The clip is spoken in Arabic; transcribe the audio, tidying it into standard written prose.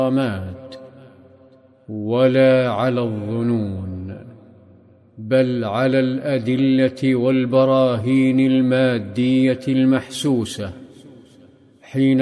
ولا على الظنون، بل على الأدلة والبراهين المادية المحسوسة. حين